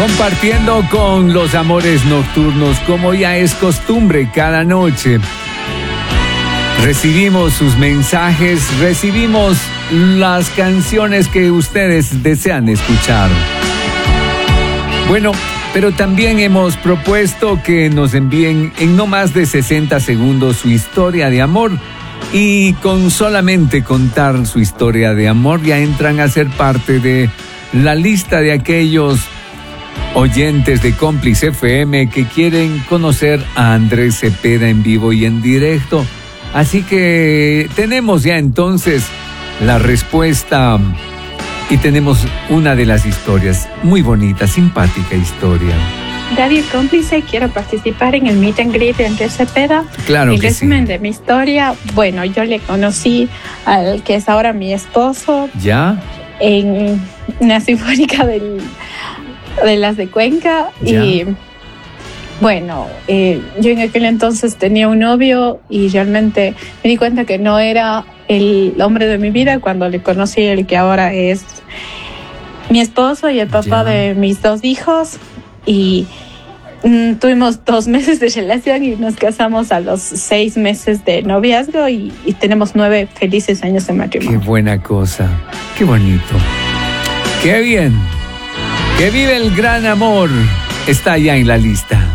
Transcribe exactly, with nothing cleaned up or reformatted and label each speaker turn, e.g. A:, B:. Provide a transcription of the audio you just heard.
A: Compartiendo con los amores nocturnos, como ya es costumbre cada noche. Recibimos sus mensajes, recibimos las canciones que ustedes desean escuchar. Bueno, pero también hemos propuesto que nos envíen en no más de sesenta segundos su historia de amor. Y con solamente contar su historia de amor ya entran a ser parte de la lista de aquellos oyentes de Cómplice F M que quieren conocer a Andrés Cepeda en vivo y en directo. Así que tenemos ya entonces la respuesta y tenemos una de las historias, muy bonita, simpática historia.
B: Radio Cómplice, quiero participar en el meet and greet de Andrés Cepeda.
A: Claro
B: el
A: que
B: resumen
A: sí.
B: de mi historia, bueno, yo le conocí al que es ahora mi esposo.
A: ¿Ya?
B: En una sinfónica del, de las de Cuenca.
A: ¿Ya?
B: Y bueno, eh, yo en aquel entonces tenía un novio y realmente me di cuenta que no era el hombre de mi vida cuando le conocí el que ahora es mi esposo y el papá
A: Ya.
B: de mis dos hijos. Y mm, tuvimos dos meses de relación y nos casamos a los seis meses de noviazgo y, y tenemos nueve felices años de
A: Qué
B: matrimonio.
A: buena cosa, qué bonito, qué bien, que vive el gran amor, está ya en la lista.